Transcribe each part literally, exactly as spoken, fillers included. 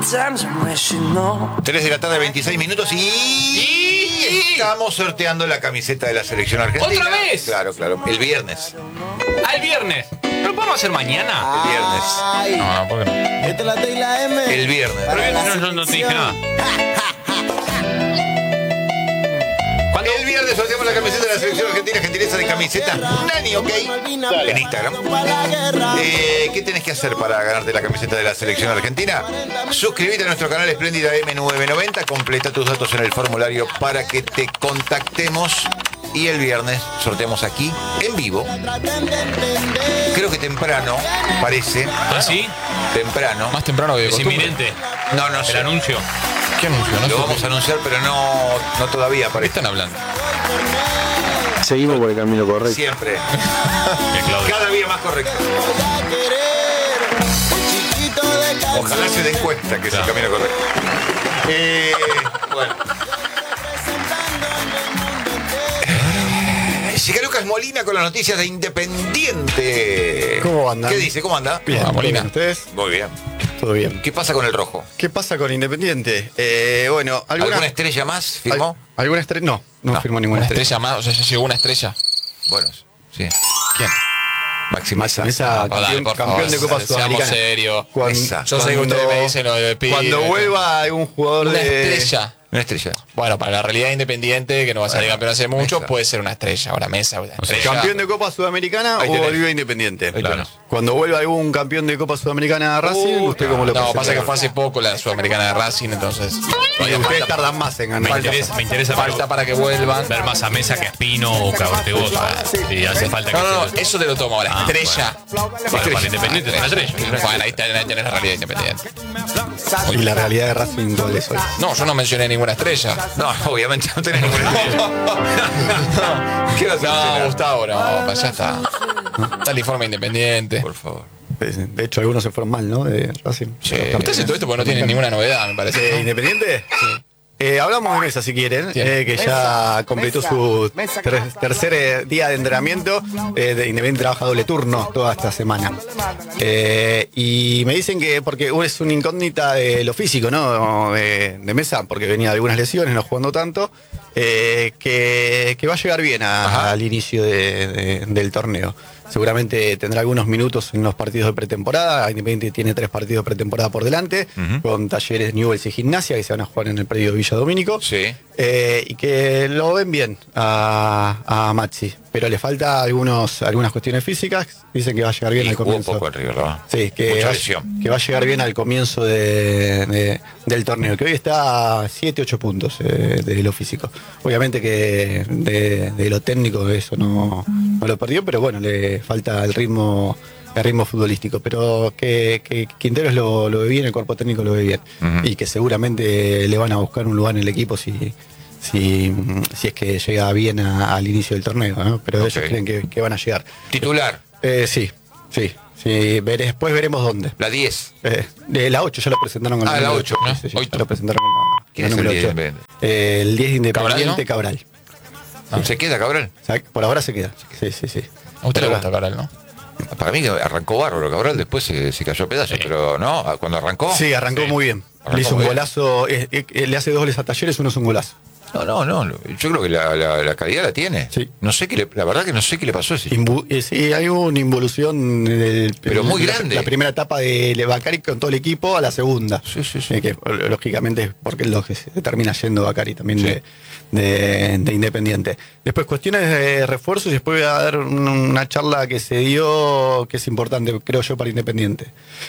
tres de la tarde, veintiséis minutos y... y estamos sorteando la camiseta de la selección argentina. ¿Otra vez? Claro, claro. El viernes. Ah, el viernes. ¿Lo podemos hacer mañana? El viernes. Ay, No, no, ¿por qué no? esta es la T y la M. El viernes. Pero yo no, no, no te dije nada. ¿Cuándo? El viernes sorteamos la camiseta de la selección argentina, gentileza de camisetas Nani, ¿ok? En Instagram. Eh, ¿Qué tenés que hacer para ganarte la camiseta de la selección argentina? Suscríbete a nuestro canal Espléndida M nueve noventa, completa tus datos en el formulario para que te contactemos. Y el viernes sorteamos aquí, en vivo. Creo que temprano, parece. ¿Ah, sí? Temprano. Más temprano que de Es costumbre. inminente. No, no El sé. anuncio. ¿Qué anuncio? No Lo sé vamos qué- a anunciar, pero no, no todavía, ¿Qué parece. están hablando? Seguimos por el camino correcto. Siempre. Que Claudio. Cada día más correcto. Ojalá se den cuenta que es el camino correcto. Eh, bueno. Llega Lucas Molina con las noticias de Independiente. ¿Cómo andan? ¿Qué dice? ¿Cómo anda? Bien, Ah, Molina. bien, ¿ustedes? Muy bien. Todo bien. ¿Qué pasa con el rojo? ¿Qué pasa con Independiente? Eh, bueno, ¿alguna, ¿Alguna estrella más firmó? al- ¿Alguna estrella? No, no, No. firmó ninguna Una estrella. estrella más, o sea, ya llegó una estrella. Bueno, sí. ¿Quién? Maximeza. Mesa, Ah, dale, campeón, por campeón favor, de Copa seamos Sudamericana. serios. Cuando- Mesa. Yo sé que cuando- ustedes me dicen lo de Pide. Cuando vuelva algún jugador Una de... estrella. Una estrella. Bueno, para la realidad independiente, que no va a salir Bueno, campeón hace mucho, Mesa. puede ser una estrella. Ahora Mesa, una estrella. Campeón de Copa Sudamericana Ahí o tenés. volvió a Independiente. Ahí tenés. Cuando vuelva algún campeón de Copa Sudamericana a Racing, Uh, ¿usted cómo lo No, presenta? pasa que fue hace poco la Sudamericana de Racing, entonces. Y ustedes tardan más en ganar. Me interesa, me interesa Falta para que vuelvan. ver más a Mesa que a Espino o que a Ortegoza. Sí, hace falta que No, no, no, se- eso te lo tomo ahora. Ah, Estrella. Bueno, para Independiente es una estrella. Bueno, ahí tenés, ahí tenés la realidad independiente. Y la realidad de Racing, ¿cuál es hoy? No, yo no mencioné ninguna estrella. No, obviamente no tenés ninguna estrella. ¿Qué vas a No, mencionar? Gustavo, no, pa, ya está. Está el informe independiente. Por favor. De hecho, algunos se fueron mal, ¿no? De Racing. Sí. Usted hace todo esto porque no tiene ninguna novedad, me parece. ¿De ¿no? Independiente? Sí. Eh, hablamos de Mesa, si quieren, Bien. eh, que ya completó su ter- tercer eh, día de entrenamiento. Eh, de Independiente trabaja doble turno toda esta semana. Eh, y me dicen que, porque es una incógnita de lo físico, ¿no? De, de Mesa, porque venía de algunas lesiones, no jugando tanto, eh, que, que va a llegar bien a- al inicio de- de- del torneo. Seguramente tendrá algunos minutos en los partidos de pretemporada. Independiente tiene tres partidos de pretemporada por delante, Ujú. con Talleres, Newell's y Gimnasia, que se van a jugar en el predio Villa Domínico. Sí. Eh, y que lo ven bien a, a Maxi, pero le falta algunos, algunas cuestiones físicas. Dicen que va a llegar bien Y al jugó un comienzo. poco el River, ¿no? Sí, que Mucha va, lesión. que va a llegar bien al comienzo de, de- del torneo, que hoy está a siete ocho puntos eh, de lo físico. Obviamente que de, de lo técnico eso no, no lo perdió, pero bueno, le falta el ritmo el ritmo futbolístico, pero que, que Quinteros lo, lo ve bien, el cuerpo técnico lo ve bien, Ujú. y que seguramente le van a buscar un lugar en el equipo si, si, si es que llega bien a- al inicio del torneo, ¿no? Pero ellos Ok. creen que, que van a llegar. Titular, Eh, sí, sí, sí, veré- después veremos dónde. la diez. Eh, de la ocho ya lo presentaron con Ah, la la número ocho, ocho. ¿no? Sí, sí, Hoy ya lo presentaron con la, ¿Quién la es el número diez ocho. de Independiente? Eh, el diez de Independiente, Cabral, Cabral. ¿Se queda Cabral? O sea, por ahora se queda. Sí, sí, sí. A usted le Pero gusta Cabral, ¿no? Para mí que arrancó bárbaro Cabral, después se, se cayó a pedazos, Sí. pero no, cuando arrancó. Sí, arrancó Sí. muy bien. Arrancó le hizo un muy bien. golazo, eh, eh, le hace dos goles a Talleres, uno es un golazo. No, no, no. Yo creo que la, la- la calidad la tiene. Sí. No sé qué le, la verdad que no sé qué le pasó a ese. Invu- eh, sí, hay una involución del- Pero muy la- grande. La primera etapa de Bacari con todo el equipo a la segunda. Sí, sí, sí. Eh, que lógicamente es porque lo que se termina yendo Bacari también Sí. de, de- de Independiente. Después cuestiones de refuerzos y después voy a dar un- una charla que se dio que es importante, creo yo, para Independiente.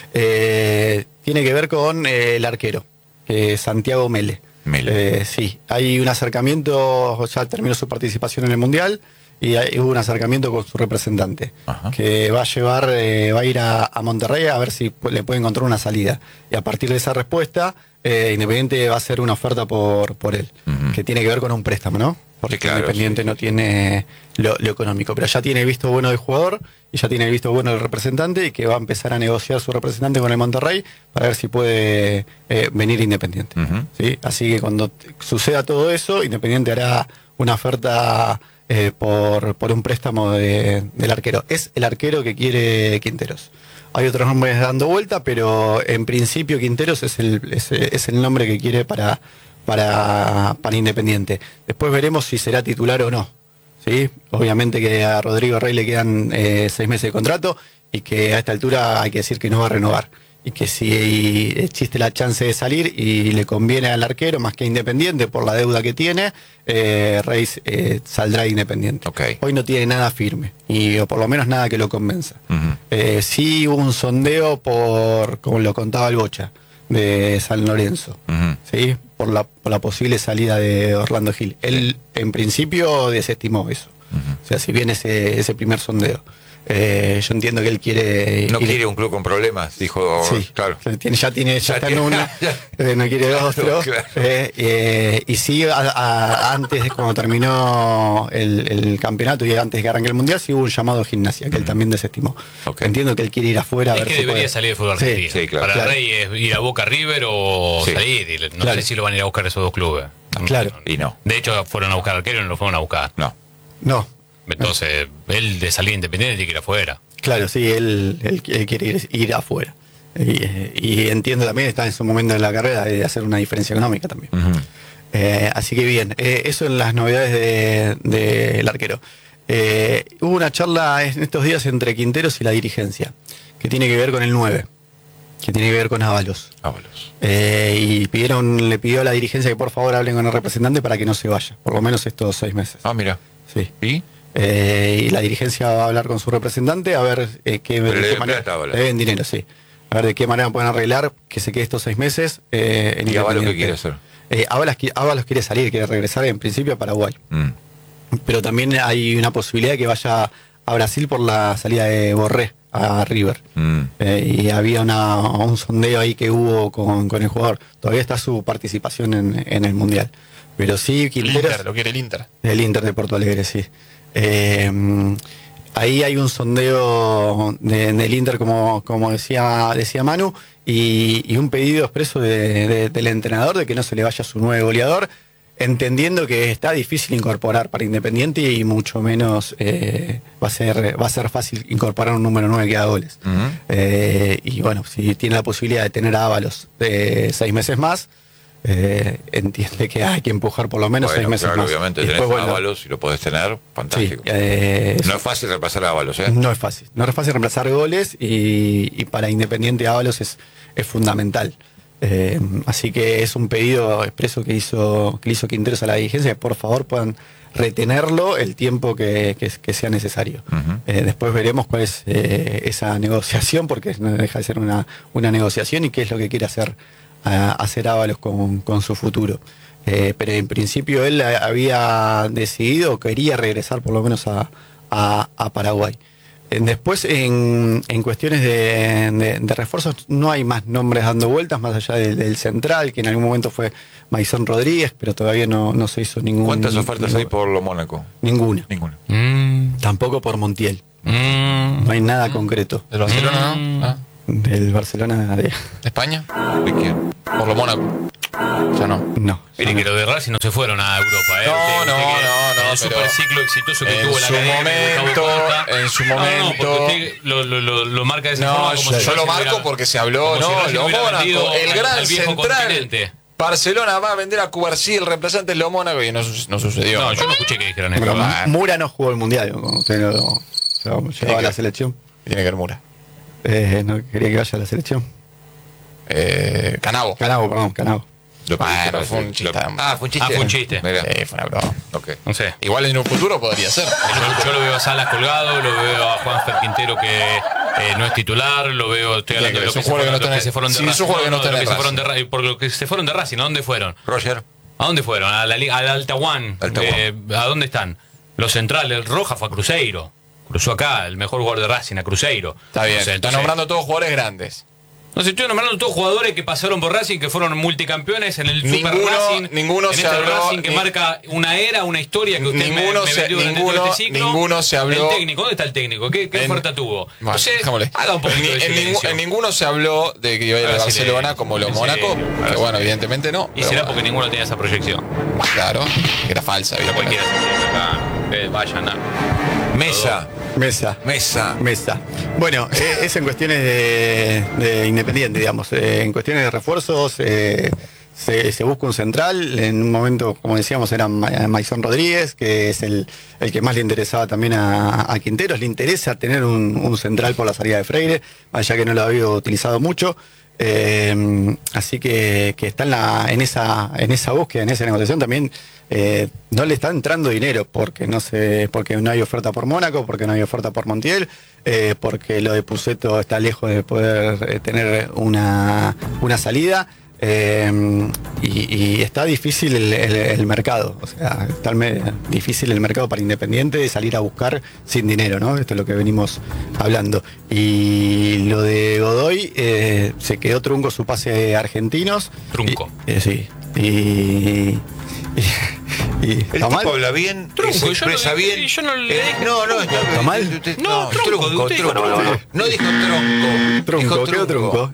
Eh, tiene que ver con eh, el arquero, que es Santiago Mele. Mele. Eh, sí, hay un acercamiento, ya terminó su participación en el Mundial y hay, hubo un acercamiento con su representante, Ajá. que va a llevar, eh, va a ir a, a Monterrey a ver si pu- le puede encontrar una salida. Y a partir de esa respuesta, eh, Independiente va a hacer una oferta por, por él, Ujú. que tiene que ver con un préstamo, ¿no? Porque Sí, claro, Independiente sí, sí, no sí. tiene lo, lo económico, pero ya tiene el visto bueno del jugador y ya tiene el visto bueno del representante y que va a empezar a negociar su representante con el Monterrey para ver si puede eh, venir Independiente. Ujú. ¿Sí? Así que cuando t- suceda todo eso, Independiente hará una oferta eh, por, por un préstamo de- del arquero. Es el arquero que quiere Quinteros. hay otros nombres dando vuelta, pero en principio Quinteros es el, es, es el nombre que quiere para, para, para Independiente. Después veremos si será titular o no. ¿Sí? Obviamente que a Rodrigo Rey le quedan eh, seis meses de contrato y que a esta altura hay que decir que no va a renovar. Y que si existe la chance de salir y le conviene al arquero más que Independiente por la deuda que tiene, eh, Reis eh, saldrá Independiente. Okay. Hoy no tiene nada firme, y o por lo menos nada que lo convenza. Uh-huh. eh, sí hubo un sondeo por, como lo contaba el Bocha, de San Lorenzo, uh-huh. ¿sí? por, la, por la posible salida de Orlando Gil. Él en principio desestimó eso. Uh-huh. O sea, si bien ese, ese primer sondeo. Eh, yo entiendo que él quiere... No ir, quiere un club con problemas, dijo... Sí, claro. Tiene, ya tiene, ya, ya está tiene, en una, eh, no quiere claro, otro. Claro. Eh, eh, y sí, a, a, antes de cuando terminó el, el campeonato y antes de que arranque el Mundial, sí hubo un llamado a Gimnasia, que él también desestimó. Okay. Entiendo que él quiere ir afuera. Es a ver que si debería puede. salir de fútbol argentino. Sí, sí, claro. Para claro. Rey es ir a Boca River o sí. salir. No claro. sé si lo van a ir a buscar esos dos clubes. Claro. Y no. De hecho, fueron a buscar arquero y no lo fueron a buscar. No. No. Entonces, él de salir Independiente tiene que ir afuera. Claro, sí, él, él, él quiere ir, ir afuera. Y, y entiendo también, está en su momento de la carrera de hacer una diferencia económica también. Uh-huh. eh, así que bien, eh, eso en las novedades del de, de arquero. Eh, hubo una charla en estos días entre Quinteros y la dirigencia, que tiene que ver con el nueve, que tiene que ver con Ábalos. Ábalos. Eh, y pidieron, le pidió a la dirigencia que por favor hablen con el representante para que no se vaya, por lo menos estos seis meses. Ah, mira. Sí. ¿Y? Eh, y la dirigencia va a hablar con su representante a ver eh, qué, Pero de le qué den manera plata, le den dinero, sí. A ver de qué manera pueden arreglar que se quede estos seis meses eh, en ¿Y Ábalos qué Independiente. quiere hacer? Eh, Ábalos, Ábalos quiere salir, quiere regresar en principio a Paraguay. Mm. Pero también hay una posibilidad de que vaya a Brasil por la salida de Borré a River. Mm. Eh, y había una, un sondeo ahí que hubo con, con el jugador. Todavía está su participación en, en el Mundial. Pero sí, Quinteros... El Inter, lo quiere el Inter. El Inter de Porto Alegre, sí. Eh, ahí hay un sondeo de, del Inter, como, como decía, decía Manu, y, y un pedido expreso de, de, del entrenador de que no se le vaya su nuevo goleador, entendiendo que está difícil incorporar para Independiente y mucho menos eh, va a ser va a ser fácil incorporar un número nueve que haga goles. Uh-huh. eh, y bueno, si tiene la posibilidad de tener a Ábalos de seis meses más, Eh, entiende que hay que empujar por lo menos bueno, seis meses claro, más. obviamente y tenés después, bueno, Ábalos y lo podés tener, fantástico. Sí, eh, no es fácil reemplazar a Ábalos, ¿eh? No es fácil. No es fácil reemplazar goles y, y para Independiente Ábalos es, es fundamental. Eh, así que es un pedido expreso que hizo, que hizo Quinteros a la dirigencia, que por favor puedan retenerlo el tiempo que, que, que sea necesario. Uh-huh. Eh, después veremos cuál es eh, esa negociación, porque no deja de ser una, una negociación y qué es lo que quiere hacer a hacer Ábalos con, con su futuro. Eh, pero en principio él había decidido, quería regresar por lo menos a, a, a Paraguay. Eh, después, en, en cuestiones de, de, de refuerzos, no hay más nombres dando vueltas, más allá del, del central, que en algún momento fue Maison Rodríguez, pero todavía no, no se hizo ningún... ¿Cuántas ofertas ningún, hay por lo Mónaco? Ninguna. Ninguna. Mm. Tampoco por Montiel. Mm. No hay nada mm. concreto. ¿Del Barcelona, mm. no? ¿Ah? Del Barcelona de... ¿De España? ¿De quién? Por lo Mónaco. Ya no. No. Mire que los de Racing no se fueron a Europa, ¿eh? No, usted, no, usted no, no. El super ciclo exitoso que en tuvo la su academia, momento, Costa, en su no, momento. No, porque usted lo, lo, lo, lo marca de esa no, forma. Como yo, si yo lo marco hubiera, porque se habló, no, si lo Mónaco, el al, gran al central. Continente. Barcelona va a vender a Cubarsí, el representante es lo Mónaco, y no, no sucedió. No, yo no escuché que dijeran eso. Ah. Mura no jugó el Mundial, como usted lo, lo llevaba a la selección. Tiene que ver Mura. Eh, no quería que vaya a la selección. Eh, Canavo. Canavo, perdón, Canavo. Lo bueno, fue un chiste. Ah, fue un chiste. Ah, fue un chiste. Sí, fue una broma. Okay. No sé. Igual en un futuro podría ser. Yo, yo lo veo a Salas colgado, lo veo a Juanfer Quintero que eh, no es titular, lo veo, estoy hablando de los que se fueron, los que se fueron de Racing. Por lo que se fueron de Racing, ¿a dónde fueron? Roger. ¿A dónde fueron? A la a la Alta One. Eh, ¿A dónde están? Los centrales, Roja fue a Cruzeiro. Cruzó acá, el mejor jugador de Racing, a Cruzeiro. Está bien, o sea, está nombrando todos jugadores grandes. No sé, estoy nombrando todos jugadores que pasaron por Racing, que fueron multicampeones en el ninguno, Super Racing. Ninguno en se este habló. Racing que ni, marca una era, una historia que usted ninguno me, me se, vendió durante ninguno, todo este ciclo. Ninguno se habló. El técnico, ¿dónde está el técnico? ¿Qué, qué en, oferta tuvo? Bueno, Entonces, déjamole. haga un poquito en, de en, silencio. en ninguno se habló de que iba a ir a Barcelona le, como lo Mónaco. Que bueno, evidentemente no. Y será bueno. porque ninguno tenía esa proyección. Claro, que era falsa. Pero cualquiera se acá, eh, vayan a. Mesa. Mesa. Mesa. Mesa. Bueno, eh, es en cuestiones de, de Independiente, digamos. Eh, en cuestiones de refuerzos, eh, se, se busca un central. En un momento, como decíamos, era Maison Rodríguez, que es el, el que más le interesaba también a, a Quinteros. Le interesa tener un, un central por la salida de Freire, ya que no lo había utilizado mucho. Eh, así que, que está en, la, en, esa, en esa búsqueda, en esa negociación también. Eh, no le está entrando dinero porque no se, porque no hay oferta por Mónaco, porque no hay oferta por Montiel, eh, porque lo de Pusetto está lejos de poder eh, tener una, una salida. Eh, y, y está difícil el, el, el mercado, o sea, está el, difícil el mercado para Independiente de salir a buscar sin dinero, ¿no? Esto es lo que venimos hablando. Y lo de Godoy, eh, se quedó trunco su pase a Argentinos. Trunco. Y, eh, sí. Y... Y, y, el tipo mal? Habla bien, trunco, se expresa yo no, bien. Yo no le dije. No, no, ¿Está mal? No, no, tronco, tronco, tronco. No, no, no. No dijo tronco. Tronco, dijo tronco.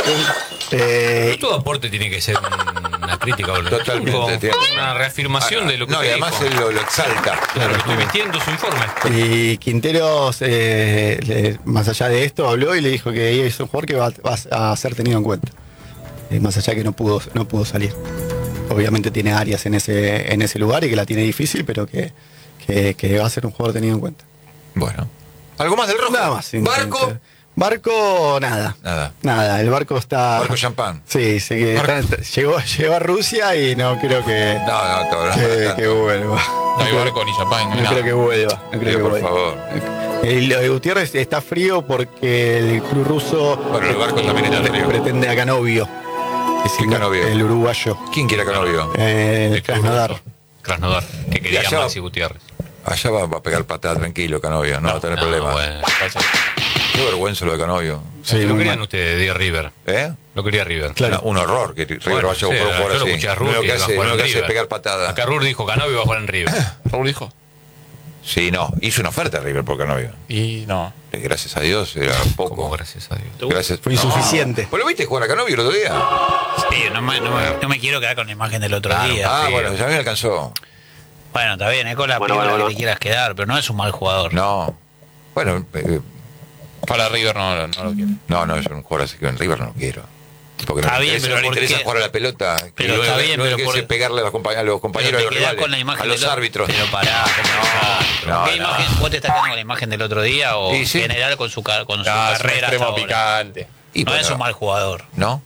Eh, todo aporte tiene que ser una crítica. Totalmente. Una reafirmación ah, de lo que no, y además él lo, lo exalta. Claro, que estoy vistiendo su informe. Y Quinteros, eh, le, más allá de esto, habló y le dijo que es un jugador que va, va a ser tenido en cuenta. Eh, más allá que no pudo, no pudo salir. Obviamente tiene áreas en ese, en ese lugar y que la tiene difícil, pero que, que, que va a ser un jugador tenido en cuenta. Bueno. ¿Algo más del Rojo? Nada más. ¿Barco? Barco, nada. Nada. Nada, el barco está... Barco champán. Sí, sí, que está, llegó, llegó a Rusia y no creo que... No, no, todo que, que vuelva. No hay barco ni champán. No, no creo que vuelva. No creo sí, que por vuelva. favor. El, el Gutiérrez está frío porque el club ruso... Bueno, el barco también está frío. Pretende a Canovio. ¿Qué Canovio? El uruguayo. ¿Quién quiere a Canovio? Eh, el Krasnodar. Krasnodar, que quería allá, Maxi Gutiérrez. Allá va, va a pegar patada tranquilo Canovio, no, no va a tener no, problemas. Bueno. Qué vergüenza lo de Canovio. Sí, lo querían mal. ustedes, de River. ¿Eh? Lo quería River. Claro. No, un horror que River Bueno, vaya a sí, jugar yo lo así. escuché a Rur, Lo que que iba a hace, jugar lo en que hace es River. pegar patada. Acá Rur dijo Canovio va a jugar en River. Raúl dijo. Sí, no, hizo una oferta a River por Canovio. Y no. Gracias a Dios era poco. ¿Cómo gracias a Dios? Gracias. Fue insuficiente. ¿Vos lo viste jugar a Canovio el otro día? Sí, no me, no, me, no me quiero quedar con la imagen del otro Claro. día. Ah, sí. bueno, ya me alcanzó. Bueno, está bien, es con la Bueno, primera bueno, que te quieras quedar, pero no es un mal jugador. No. Bueno, eh, Para River no, no lo quiero. no, no, es un jugador así que en River no lo quiero. Porque Está no, bien, le interesa, pero no le ¿por interesa qué? jugar a la pelota. Pero que está lo- bien, lo pero que por- es pegarle a los, compañeros, a los compañeros, Pero a te los quedás rivales, con la imagen a los del otro- árbitros. Pero pará, No, no, ¿qué imagen, ¿vos te estás quedando con la imagen del otro día o Y sí. en general con su, ca- con su Ah, es un carrera hasta extremo ahora? picante. Y No bueno, es un mal jugador. ¿no?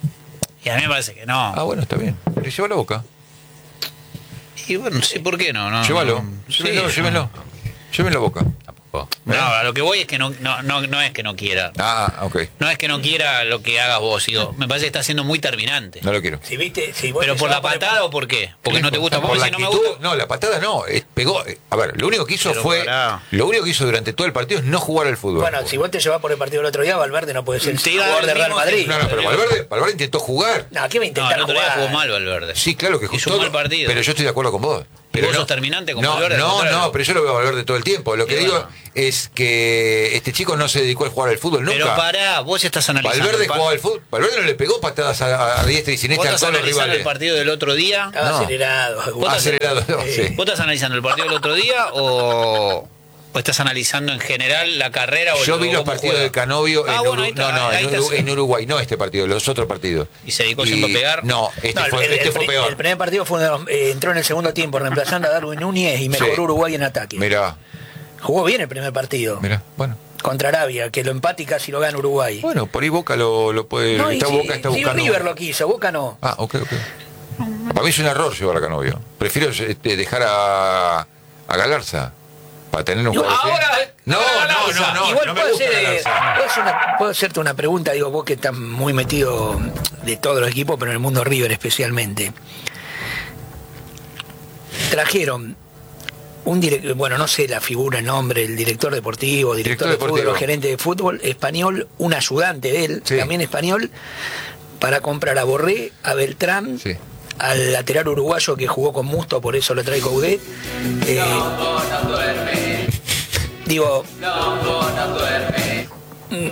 Y a mí me parece que no. Ah, bueno, está bien. Le lleva la boca. Y bueno, sí, ¿por qué no? no Llévalo. no, Llévenlo, sí, llévenlo. Llévenlo la boca. No, a lo que voy es que no, no, no, no es que no quiera. Ah, ok. No es que no quiera lo que hagas vos. Digo, me parece que está siendo muy terminante. No lo quiero. Si viste, si vos ¿Pero te por la llevas patada o por qué? Porque no te gusta. por Vos la decís, no me actitud. gusta. No, la patada no. eh, Pegó. eh, A ver, lo único que hizo Pero fue. pará. Lo único que hizo durante todo el partido es no jugar al fútbol. Bueno, si vos te llevas por el partido del otro día, Valverde no puede ser Te iba a jugador dar de el Real mismo Madrid. No, no, pero Valverde, Valverde intentó jugar. No, ¿qué va a No, intentar el otro día jugar? jugó mal Valverde. Sí, claro que Hizo justo. un mal partido. Pero yo estoy de acuerdo con vos. ¿Y Pero vos no, sos terminante con no, Valverde? Al No, contrario. no, pero yo lo veo a Valverde todo el tiempo. Lo que Y digo bueno. es que este chico no se dedicó a jugar al fútbol nunca. Pero pará, vos estás analizando. Valverde el pa- jugaba al fútbol. Valverde no le pegó patadas a, a diestra y Vos siniestra a estás todos los analizando el rivales. partido del otro día. Estaba No. acelerado. Vos Guau. Acelerado, no, Sí. sí. ¿Vos estás analizando el partido del otro día o, o estás analizando en general la carrera? O Yo el- vi los cómo partidos juega? de Canovio Ah, en, bueno, Uru- ahí está, no, no, ahí en, está, Uru- sí. en Uruguay, no este partido, los otros partidos. Y se dedicó siempre a pegar. No, este, No, el, fue, el- este el fue pri- peor. el primer partido fue uno de los- eh, entró en el segundo tiempo reemplazando a Darwin Núñez y mejoró Sí. Uruguay en ataque. Mirá, Jugó bien el primer partido mirá, bueno. contra Arabia, que lo empata y casi lo gana Uruguay. Bueno, por ahí Boca lo, lo puede. No, y está sí, Boca está sí, buscando. River lo quiso, Boca no. Ah, ok, ok. Para mí es un error llevar a Canovio. Prefiero este, dejar a, a Galarza para tener un No, jugador así. ahora- No, no, no, no. Igual no me puedo, gusta hacer, eh, Galarza. puedo hacer una- puedo hacerte una pregunta, digo, vos que estás muy metido de todos los equipos, pero en el mundo River especialmente. Trajeron un director, bueno, no sé la figura, el nombre, el director deportivo, director, Director de fútbol, deportivo. o gerente de fútbol español, un ayudante de él, Sí. también español, para comprar a Borré, a Beltrán, Sí. al lateral uruguayo que jugó con Musto, por eso lo trae Coudet. Eh, digo, mm,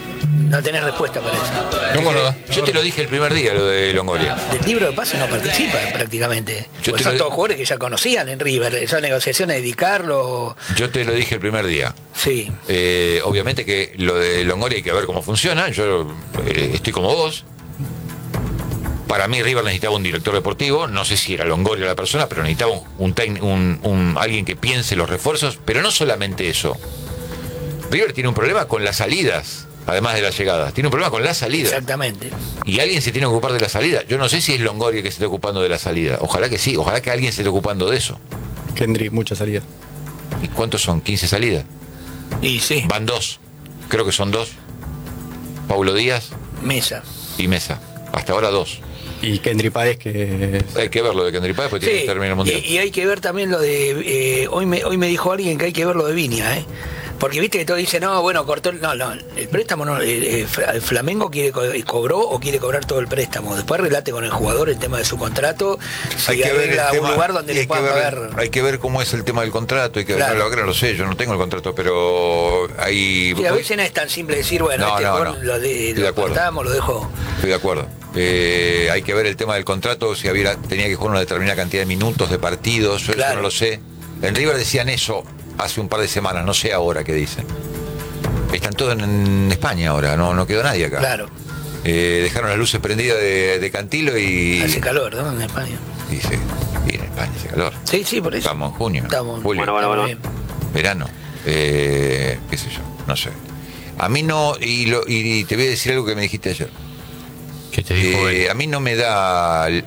No tenés respuesta para eso. No, bueno, yo te lo dije el primer día, lo de Longoria. Del libro de pases no participa prácticamente. Pues son lo... todos jugadores que ya conocían en River. Esas negociaciones de dedicarlo. Yo te lo dije el primer día. Sí. Eh, obviamente que lo de Longoria hay que ver cómo funciona. Yo eh, estoy como vos. Para mí River necesitaba un director deportivo, no sé si era Longoria la persona, pero necesitaba un, un, un, un alguien que piense los refuerzos, pero no solamente eso. River tiene un problema con las salidas, además de las llegadas, tiene un problema con las salidas. Exactamente. Y alguien se tiene que ocupar de la salida. Yo no sé si es Longoria que se esté ocupando de la salida, ojalá que sí, ojalá que alguien se esté ocupando de eso. Kendrick, muchas salidas. ¿Y cuántos son? ¿quince salidas? Y sí. Van dos, creo que son dos. Paulo Díaz. Mesa. Y Mesa, hasta ahora dos. Y Kendrick Páez, que... Hay que ver lo de Kendrick Páez, porque sí, tiene que terminar el mundial. Y, y hay que ver también lo de... Eh, hoy, me, hoy me dijo alguien que hay que ver lo de Viña, ¿eh? Porque viste que todo dice, no, bueno, cortó... El, no, no, el préstamo no... El, el Flamengo quiere co cobró o quiere cobrar todo el préstamo. Después relate con el jugador el tema de su contrato. Si hay que ver el tema, un lugar donde le puedan pagar... Hay que ver cómo es el tema del contrato. Hay que claro. ver, no lo sé, yo no tengo el contrato, pero hay... Sí, a veces no es tan simple decir, bueno, no, este no, no. lo, de, lo cortamos, lo dejo... Estoy de acuerdo. Eh, hay que ver el tema del contrato, si había, tenía que jugar una determinada cantidad de minutos de partidos, yo claro. eso no lo sé. En River decían eso hace un par de semanas, no sé ahora qué dicen. Están todos en España ahora, no, no quedó nadie acá. Claro. Eh, dejaron las luces prendidas de, de Cantilo y... Hace calor, ¿no? En España. Sí, sí, y en España hace calor. Sí, sí, por eso. Estamos en junio, Estamos, julio, bueno, bueno, bueno. verano, eh, qué sé yo, no sé. A mí no, y, lo, y te voy a decir algo que me dijiste ayer. ¿Qué te dijo eh, a mí no me da... Eh,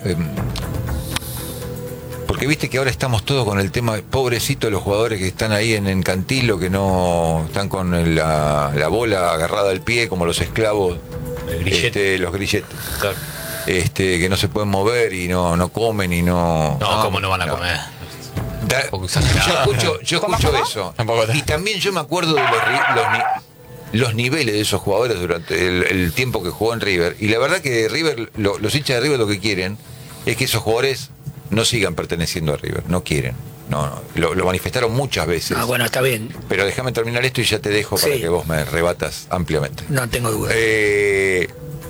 porque viste que ahora estamos todos con el tema, pobrecitos los jugadores que están ahí en, en Cantilo, que no están con el, la, la bola agarrada al pie como los esclavos, este, los grilletes. Claro. Este, que no se pueden mover y no, no comen y no... No, no ¿cómo no van a no. comer? Da, yo escucho, yo escucho eso. Y también yo me acuerdo de los... los los niveles de esos jugadores durante el, el tiempo que jugó en River, y la verdad que River, lo, los hinchas de River lo que quieren es que esos jugadores no sigan perteneciendo a River, no quieren, no, no lo, lo manifestaron muchas veces. Ah, bueno, está bien. Pero déjame terminar esto y ya te dejo sí. para que vos me rebatas ampliamente. No tengo duda. Eh,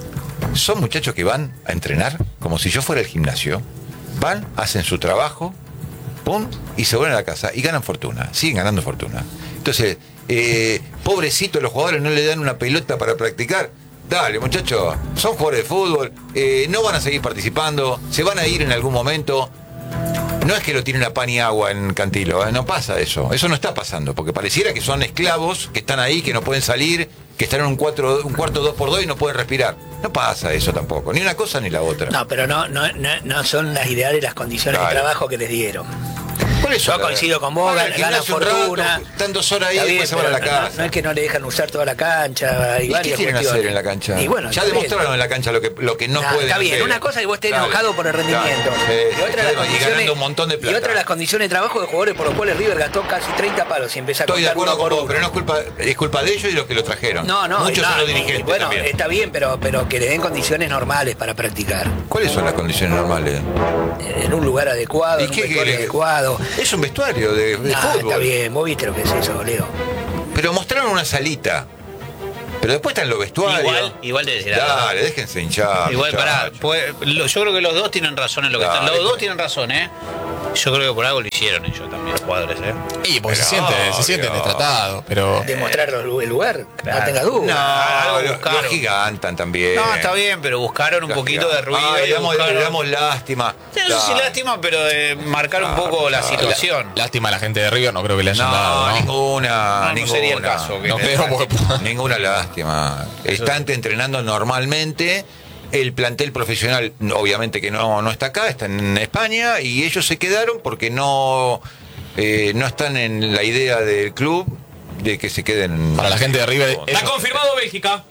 son muchachos que van a entrenar como si yo fuera el gimnasio, van, hacen su trabajo, pum, y se vuelven a la casa y ganan fortuna, siguen ganando fortuna. Entonces, Eh, pobrecitos los jugadores, no le dan una pelota para practicar. Dale, muchachos, son jugadores de fútbol, eh, no van a seguir participando, se van a ir en algún momento. No es que lo tienen a pan y agua en Cantilo, ¿eh? No pasa eso, eso no está pasando, porque pareciera que son esclavos que están ahí, que no pueden salir, que están en un, cuatro, un cuarto dos por dos y no pueden respirar. No pasa eso tampoco, ni una cosa ni la otra. No, pero no, no, no, no son las ideales las condiciones Dale. de trabajo que les dieron. Por eso, yo coincido con vos, ganan gana fortuna. Rato, están dos horas ahí y después se van a la casa. No, no es que no le dejan usar toda la cancha. Hay ¿Y qué quieren cuestiones. hacer en la cancha? Y bueno, ya demostraron en la cancha lo que, lo que no, no pueden Está bien, hacer. Una cosa es que vos estés claro, enojado por el rendimiento. Claro, sí, y otra las condiciones, un montón de plata. Y otra las condiciones de trabajo de jugadores por los cuales River gastó casi treinta palos y empezó a Estoy de acuerdo con vos, uno. pero no es culpa, es culpa de ellos y los que lo trajeron. No, no. Muchos no, son los dirigentes. Bueno, también. está bien, pero, pero que le den condiciones normales para practicar. ¿Cuáles son las condiciones normales? En un lugar adecuado, en un vestuario adecuado. Es un vestuario de, de no, fútbol. Está bien, vos viste lo que es eso, Leo. Pero mostraron una salita. Pero después están los vestuarios. Igual, igual te decía. Dale, déjense hinchar. Igual, pará. Pues, lo, yo creo que los dos tienen razón en lo que Dale. están. Los dos tienen razón, ¿eh? Yo creo que por algo lo hicieron ellos también, los jugadores, ¿eh? Y porque se sienten, se sienten destratados, pero... Demostrar el lugar, claro. no tenga duda. No, lo, lo gigantan también. No, está bien, pero buscaron un poquito de ruido. Ay, le, damos, le damos lástima. Sí, no sé si lástima, pero de marcar un poco la situación. La, lástima a la gente de River, no creo que le hayan no, dado, ¿no? Ninguna, no, no ninguna. sería el caso. No creo porque... Ninguna lástima. Están entrenando normalmente. El plantel profesional, obviamente que no, no está acá, está en España, y ellos se quedaron porque no, eh, no están en la idea del club de que se queden. Para la gente de River. Está confirmado Bélgica.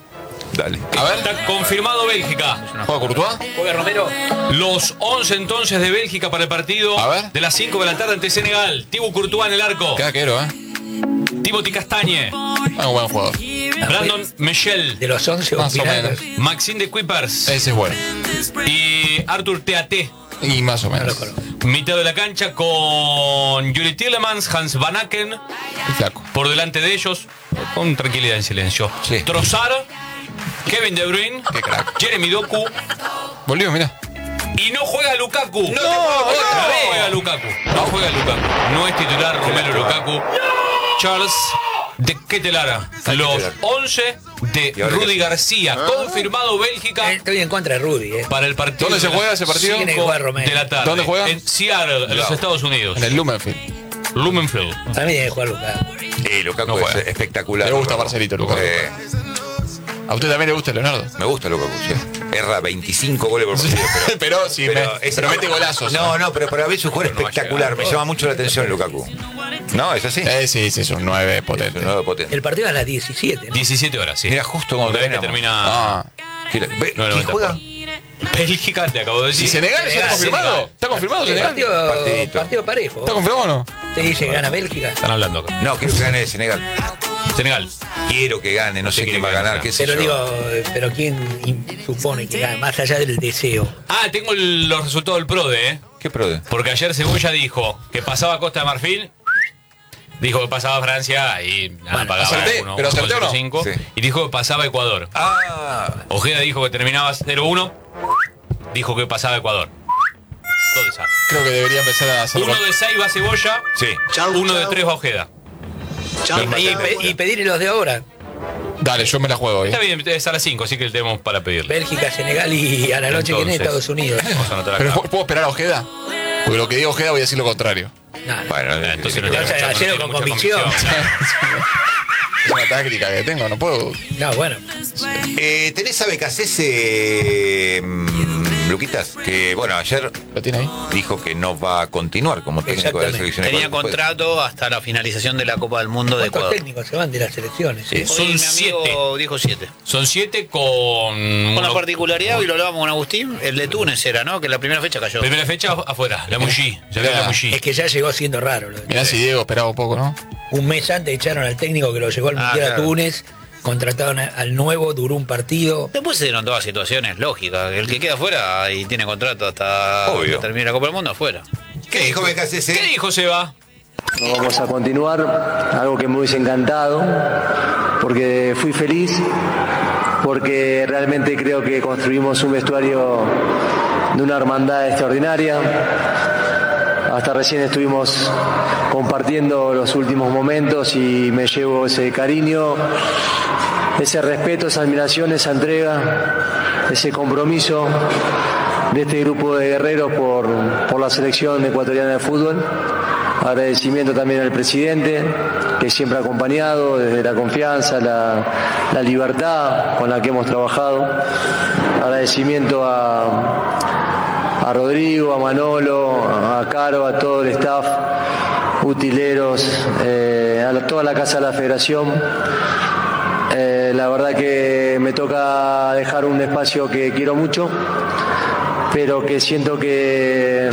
Dale. A ver. Está confirmado Bélgica. ¿Juega Courtois? Juega Romero. Los once entonces de Bélgica para el partido A ver. de las cinco de la tarde ante Senegal. Thibaut Courtois en el arco. Qué arquero, ¿eh? Timothy Castagne. Ah, un buen jugador. Brandon Michel. De los once Más o menos. Maxime de Kuipers. Ese es bueno. Y Arthur Teaté. Y más o menos. Mitad de la cancha con Yuri Tielemans, Hans Van Aken. Y flaco. Por delante de ellos, con tranquilidad en silencio. Sí. Trossard Kevin De Bruyne, Qué crack. Jeremy Doku. Volvió, mirá. Y no juega Lukaku. No, no, otra no. vez juega Lukaku. No juega Lukaku. No es titular Romelu Lukaku. Charles de Ketelara. Los once de Rudy García. Confirmado Bélgica. Estoy en contra de Rudy. Eh. Para el partido. ¿Dónde se juega ese partido? Tiene que jugar Romelu. De la tarde. ¿Dónde juega? En Seattle, en los Estados Unidos. En el Lumenfield. Lumenfield. También tiene que jugar Lukaku. Sí, Lukaku No es juega. espectacular. Me gusta Lukaku. Marcelito, Lukaku. Eh, ¿A usted también le gusta Leonardo? me gusta Lukaku, sí. Erra veinticinco goles por partido. Pero, Pero sí, pero me- es- pero mete golazos. No, no, pero para ver su juego No va a espectacular. llegar. Me llama mucho la atención Lukaku. ¿No? ¿Es así? Eh, sí, sí, es un nueve Es potente. un nuevo potente. El partido es a las diecisiete. ¿no? diecisiete horas, sí. Mira, justo como Otra vez que terminamos. termina Ah. Gira- ve- No, no, ¿Quién no, juega? no. Bélgica, te acabo de decir. ¿Y Senegal ya está Senegal, confirmado? Senegal. ¿Está confirmado El Senegal? partido, Partidito. partido parejo. ¿Está confirmado o no? Te dice gana Bélgica. Están hablando acá. No, quiero que gane el Senegal. Senegal. Quiero que gane, no sé Usted quién quiere va a que ganar, gane. qué sé Pero yo. digo, pero quién in- supone que gana, más allá del deseo. Ah, tengo el- los resultados del PRODE, ¿eh? ¿Qué prode? Porque ayer Cebolla dijo que pasaba Costa de Marfil, dijo que pasaba Francia y nada, Bueno, pagaba acerté, uno, pero acerté o no? cinco, Sí. y dijo que pasaba Ecuador. Ah, Ojeda dijo que terminaba cero uno, dijo que pasaba Ecuador. Todo esa. Creo que debería empezar a hacer. Uno de seis va Cebolla, sí. uno de tres va Ojeda. Y, y pe- y pedirle los de ahora. Dale, yo me la juego hoy. Está bien, es a las cinco, así que tenemos para pedirle. Bélgica, Senegal y a la noche que viene Entonces, Estados Unidos. Vamos a anotar Pero acá. ¿puedo puedo esperar a Ojeda? Porque lo que diga Ojeda voy a decir lo contrario. Nada. Bueno, Eh, entonces no eh, tiene o sea, mucha- no ayer tiene con mucha convicción. Es una táctica que tengo, no puedo. No, bueno. eh, ¿Tenés a Becasese, mm, Luquitas? Que, bueno, ayer ¿Lo tiene ahí? dijo que no va a continuar como técnico de la Exactamente. selección Tenía ecuatoriana. contrato hasta la finalización de la Copa del Mundo de ¿Cuántos Ecuador. técnicos se van de las selecciones? Sí. eh? Son Hoy mi siete. amigo dijo siete. Son siete con... Con la uno- particularidad, hoy lo hablábamos con Agustín, el de Túnez era, ¿no? Que la primera fecha cayó. Primera fecha afuera, la Mushi. Ya veo la Mushi. Es que ya llegó siendo raro. lo de- Mirá si Diego esperaba un poco, ¿no? Un mes antes echaron al técnico que lo llevó al Ah, Mundial a claro. Túnez, contrataron a- al nuevo, duró un partido. Después se dieron todas situaciones lógicas. El que queda afuera y tiene contrato hasta Obvio. que termine la Copa del Mundo, afuera. ¿Qué dijo Becasese? ¿Qué dijo Seba? No vamos a continuar, algo que me hubiese encantado, porque fui feliz, porque realmente creo que construimos un vestuario de una hermandad extraordinaria. Hasta recién estuvimos compartiendo los últimos momentos y me llevo ese cariño, ese respeto, esa admiración, esa entrega, ese compromiso de este grupo de guerreros por, por la selección ecuatoriana de fútbol. Agradecimiento también al presidente, que siempre ha acompañado desde la confianza, la, la libertad con la que hemos trabajado. Agradecimiento a, a Rodrigo, a Manolo, a Caro, a todo el staff, utileros, eh, a la- toda la Casa de la Federación. Eh, la verdad que me toca dejar un espacio que quiero mucho, pero que siento que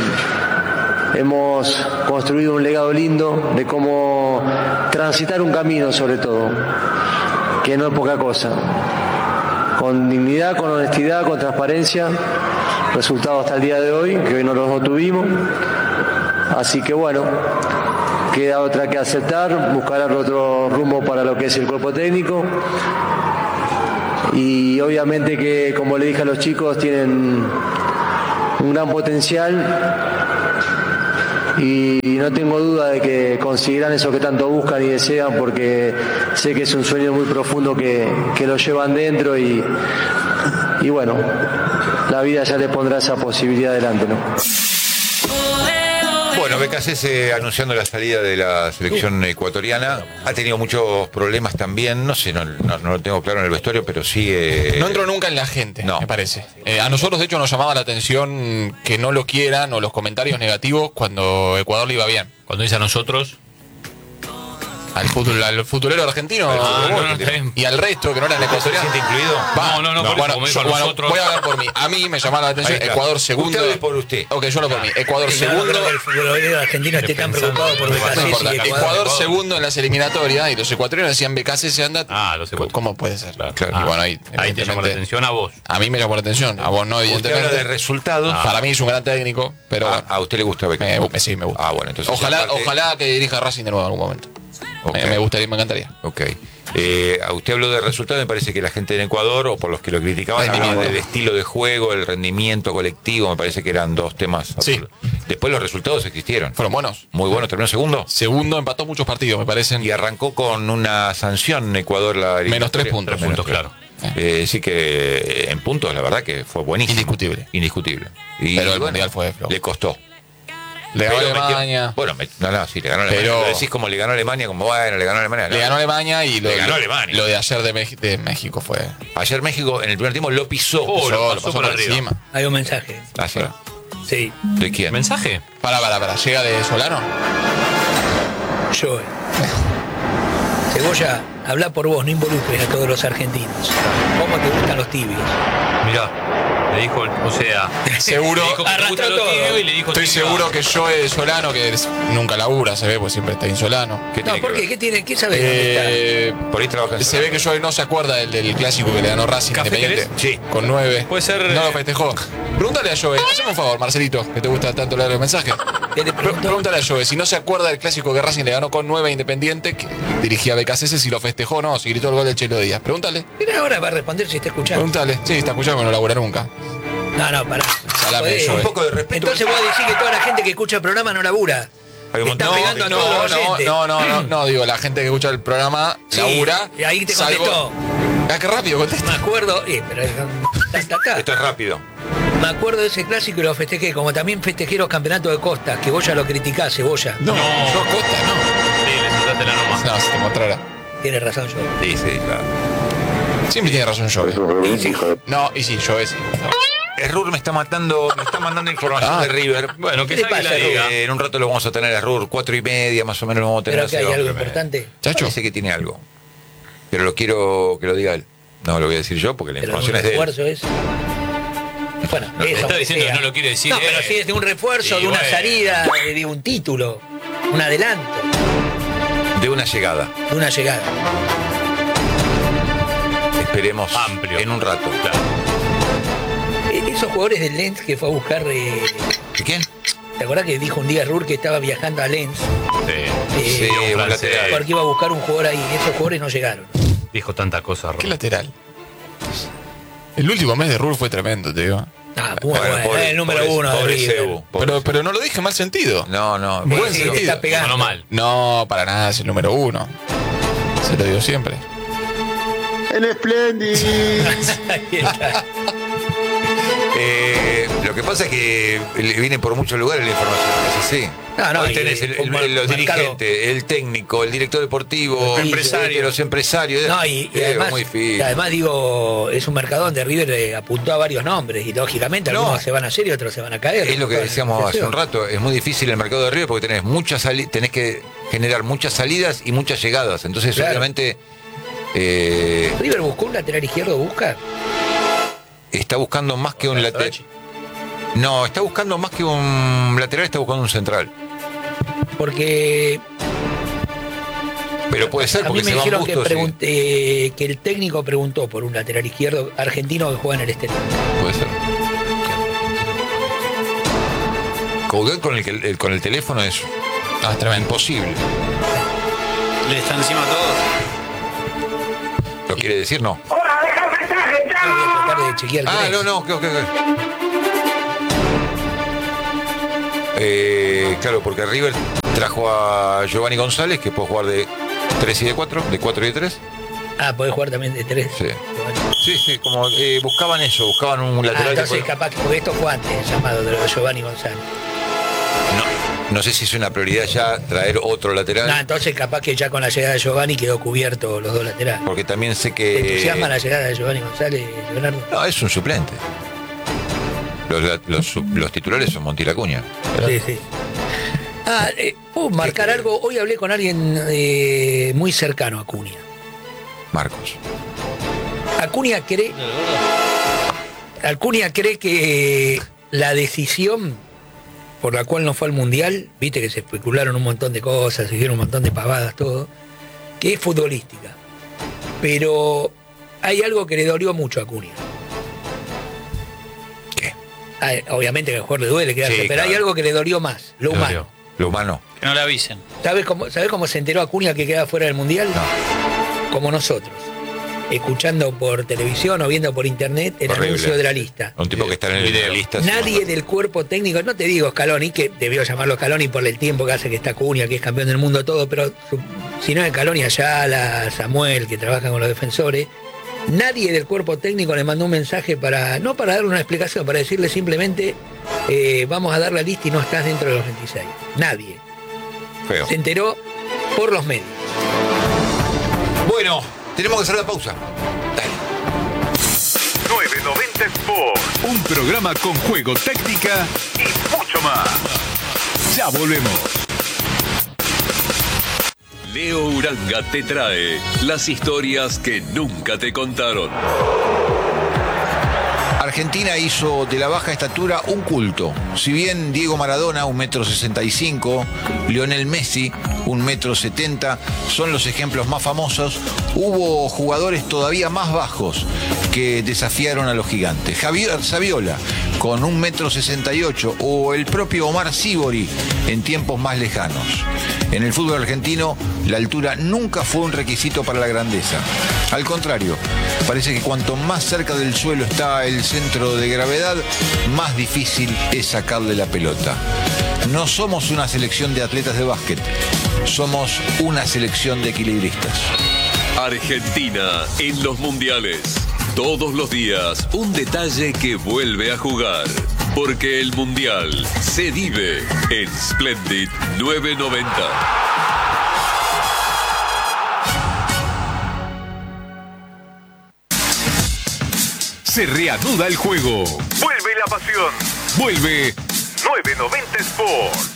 hemos construido un legado lindo de cómo transitar un camino, sobre todo, que no es poca cosa. Con dignidad, con honestidad, con transparencia, resultado hasta el día de hoy, que hoy no los tuvimos. Así que bueno, queda otra que aceptar, buscar otro rumbo para lo que es el cuerpo técnico. Y obviamente que, como le dije a los chicos, tienen un gran potencial y no tengo duda de que conseguirán eso que tanto buscan y desean, porque sé que es un sueño muy profundo que, que lo llevan dentro y, y bueno, la vida ya les pondrá esa posibilidad adelante, ¿no? Bueno, Becasese anunciando la salida de la selección ecuatoriana. Ha tenido muchos problemas también. No sé, no, no- no lo tengo claro en el vestuario, pero sí. eh, No entró nunca en la gente, No. me parece. Eh, a nosotros, de hecho, nos llamaba la atención que no lo quieran o los comentarios negativos cuando Ecuador le iba bien. Cuando dice a nosotros. Al, fútbol, al futbolero argentino Ah, no, no, está bien. y al resto que no eran ¿Se ecuatorianos. siente incluido? No, no, no, por eso, bueno, como yo- dijo a bueno, nosotros. voy a hablar por mí. A mí me llamaba la atención Ahí está. Ecuador segundo. Usted hable por usted. Ok, yo lo por mí. Ecuador Yo no segundo. creo que el futbolero argentino esté tan Pensando, preocupado por no Becasese No importa. y Ecuador, Ecuador. segundo en las eliminatorias y los ecuatorianos decían Becasese se anda. Ah, los ecuatorianos. ¿Cómo puede ser? Claro. Claro. Y bueno, ahí, Ahí te llamó la evidentemente, atención a vos. a mí me llamó la atención. A vos no, Usted evidentemente. habla de resultados. Para mí es un gran técnico, pero Ah, ¿A usted le gusta Becasese? me, me- sí, me gusta. Ah, bueno, entonces. Ojalá, aparte- ojalá que dirija Racing de nuevo en algún momento. Ok. Me, me gustaría, me encantaría. Ok. Eh, a usted habló de resultados, me parece que la gente en Ecuador, o por los que lo criticaban, hablaban del estilo de juego, el rendimiento colectivo, me parece que eran dos temas. Sí. Después los resultados existieron. Fueron buenos. Muy buenos. ¿Terminó segundo? Segundo, empató muchos partidos, me parecen. Y arrancó con una sanción en Ecuador. La menos tres puntos. Tres puntos, claro. Eh, sí que en puntos, la verdad que fue buenísimo. Indiscutible. Indiscutible. Y, pero el bueno, Mundial fue flojo. Le costó. Le ganó pero Alemania. Metió, bueno, me, no, no, sí, le ganó Alemania. Pero, lo decís como le ganó Alemania, como bueno, le ganó Alemania. No. Le ganó Alemania y lo, le ganó lo, Alemania. Lo de ayer de, Mex, de México fue. Ayer México en el primer tiempo lo pisó. Oh, pisó lo pasó lo pasó por por arriba. encima. Hay un mensaje. Ah, sí. Sí. ¿De quién? ¿Mensaje? Para, para, para. ¿Llega de Solano? Yo. Cebolla, habla por vos, no involucres a todos los argentinos. ¿Cómo te gustan los tibios? Mirá, le dijo, o sea, Seguro. le dijo que te Arrastró gustan los todo. tibios y le dijo Estoy tibio. seguro que Joe Solano, que es- nunca labura, se ve, pues siempre está insolano. ¿Qué No, tiene ¿por que qué? ver? ¿Qué tiene? ¿Qué sabes? Eh, Por ahí trabaja en se ve que Joe no se acuerda del, del clásico que le ganó Racing ¿Café Independiente. querés? Sí. Con nueve. Puede ser, No eh, lo festejó. Pregúntale a Joe. Haceme un favor, Marcelito, que te gusta tanto leer el mensaje. ¿Qué le Pre- preguntó? Pregúntale a Joe si no se acuerda del clásico que Racing le ganó con nueve a Independiente, que dirigía a B K C S, si lo festejó o no, si gritó el gol del Chelo Díaz. Pregúntale. Mira, ahora va a responder si está escuchando. Pregúntale. Sí, está escuchando, no labura nunca. No, no, pará. Salame, Joder. Joe. un poco de respeto. Entonces vos decís que toda la gente que escucha el programa no labura. Hay un Está montón pegando a de- todos No, los no, oyentes. no, no, no, no, digo, la gente que escucha el programa Sí, labura. y ahí te salvo- contestó. Ah, qué rápido contesta. Me acuerdo, eh, pero ta, ta, ta. Esto es rápido. Me acuerdo de ese clásico y lo festejé, como también festejé los campeonatos de Costa, que vos ya lo criticás, Cebolla. No, yo Costa, Sí, le soltaste la nomás. no. No, si te mostrara. Tienes razón, yo. Sí, sí, claro. Siempre tiene razón Joe. Y sí, No, y sí, Joe sí. Errur me está matando, me está mandando información Ah. de River. Bueno, ¿Qué que le salga y la pasa, diga. Eh, en un rato lo vamos a tener a Errur, cuatro y media más o menos lo vamos a tener. pero que hay así, algo hombre. importante. Chacho. Parece que tiene algo. Pero lo quiero que lo diga él. No lo voy a decir yo porque la Pero información un es de él. refuerzo es. Bueno, No, eso, está diciendo sea. que no lo quiere decir No, pero él. si es de un refuerzo, Sí, de una bueno. salida, de, de un título, un adelanto, De una llegada. de una llegada. Esperemos Amplio. en un rato. Claro. Eh, Esos jugadores del Lens que fue a buscar. Eh, ¿Y quién? ¿Te acordás que dijo un día Rur que estaba viajando a Lens? Sí. Eh, Sí, un francés. lateral. Porque iba a buscar un jugador ahí. Esos jugadores no llegaron. Dijo tantas cosas. ¿Qué lateral? El último mes de Rur fue tremendo, te digo. Ah, bueno, Bueno, bueno, pobre- el número pobre- uno de pobre River. Cebu, pobre Pero, Cebu. pero no lo dije en mal sentido. No, no. Sí, buen sí, te sentido. está pegando. Sonó mal. No, para nada, es el número uno. Se lo digo siempre. El Splendid. Ahí está. Eh, lo que pasa es que le viene por muchos lugares la información. Es así. No, no, Hoy y- tenés el- el- como los marcado. dirigentes, el técnico, el director deportivo, El empresario, los empresarios. No, y, y Eh, además, muy difícil. y además digo, es un mercado donde River eh, apuntó a varios nombres y lógicamente No. algunos se van a hacer y otros se van a caer. Es lo que Toda la decíamos hace un negociación. rato, es muy difícil el mercado de River porque tenés muchas sali- tenés que generar muchas salidas y muchas llegadas. Entonces, Claro. obviamente, eh, River buscó un lateral izquierdo, busca. está buscando más que un lateral. No, está buscando más que un lateral, está buscando un central. Porque Pero puede ser a mí porque me se van dijeron que, Bustos. y- pregunté, que el técnico preguntó por un lateral izquierdo argentino que juega en el exterior. Puede ser. Coudet con el, que- el- con el teléfono es Ah, es tremendo. imposible. Le están encima a todos. ¿Lo quiere decir? No. Voy a tratar de chequear. Ah, tres. no, no, ok, ok, ok. Eh, claro, porque River trajo a Giovanni González, que puede jugar de tres y de cuatro, de cuatro y de tres. Ah, podés jugar también de tres. Sí. Bueno. Sí, sí, como eh, buscaban eso, buscaban un Ah, lateral. que entonces pueda- capaz que, porque esto fue antes el llamado de lo de Giovanni González. no, no sé si es una prioridad ya traer otro lateral, No, entonces capaz que ya con la llegada de Giovanni quedó cubierto los dos laterales. porque también sé ¿Te que... entusiasma la llegada de Giovanni González, Leonardo? No, es un suplente. Los, la- los, su- los titulares son Montiel Acuña. Sí, sí. Ah, eh, ¿puedo marcar algo? Hoy hablé con alguien eh, muy cercano a Acuña. Marcos. Acuña cree, Acuña cree que la decisión por la cual no fue al Mundial, viste que se especularon un montón de cosas, se hicieron un montón de pavadas, todo, que es futbolística. Pero hay algo que le dolió mucho a Acuña. ¿Qué? Ah, obviamente que al jugador le duele quedarse, Sí, pero claro. hay algo que le dolió más, lo Le humano. dolió. Lo humano. Que no le avisen. ¿Sabes cómo, ¿Sabés cómo se enteró Acuña que quedaba fuera del Mundial? No. como nosotros, escuchando por televisión o viendo por internet el Horrible. anuncio de la lista. Un tipo que está en el video lista. Nadie del cuerpo técnico, no te digo Scaloni, que debió llamarlo Scaloni por el tiempo que hace que está Cunha, que es campeón del mundo, todo, pero su, si no es Scaloni, Ayala, Samuel, que trabajan con los defensores, nadie del cuerpo técnico le mandó un mensaje para, no para darle una explicación, para decirle simplemente, eh, vamos a dar la lista y no estás dentro de los veintiséis. Nadie. Feo. Se enteró por los medios. Bueno, tenemos que hacer la pausa. Dale. nueve noventa Sport. Un programa con juego, técnica y mucho más. Ya volvemos. Leo Uranga te trae las historias que nunca te contaron. Argentina hizo de la baja estatura un culto. Si bien Diego Maradona, un metro sesenta y cinco, Lionel Messi, un metro setenta, son los ejemplos más famosos, hubo jugadores todavía más bajos que desafiaron a los gigantes. Javier Saviola, con un metro sesenta y ocho, o el propio Omar Sibori en tiempos más lejanos. En el fútbol argentino, la altura nunca fue un requisito para la grandeza. Al contrario, parece que cuanto más cerca del suelo está el centro de gravedad, más difícil es sacarle la pelota. No somos una selección de atletas de básquet, somos una selección de equilibristas. Argentina en los mundiales. Todos los días un detalle que vuelve a jugar. Porque el mundial se vive en Splendid nueve noventa. Se reanuda el juego. Vuelve la pasión. Vuelve nueve noventa Sport.